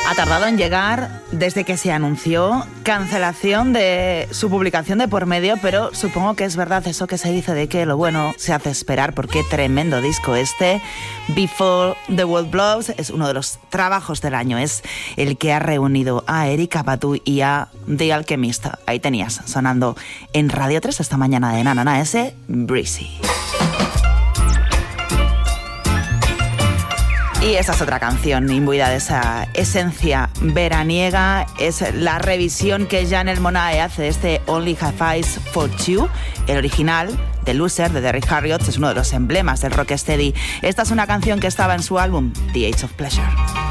Ha tardado en llegar desde que se anunció cancelación de su publicación de por medio, pero supongo que es verdad eso que se dice de que lo bueno se hace esperar, porque tremendo disco este. Before the World Blows es uno de los trabajos del año, es el que ha reunido a Erykah Badu y a The Alchemist. Ahí tenías, sonando en Radio 3 esta mañana de Nanana, ese Breezy. Y esta es otra canción imbuida de esa esencia veraniega. Es la revisión que Janelle Monáe hace de este Only Have Eyes for You. El original, The Loser, de Derrick Harriott, es uno de los emblemas del rocksteady. Esta es una canción que estaba en su álbum The Age of Pleasure.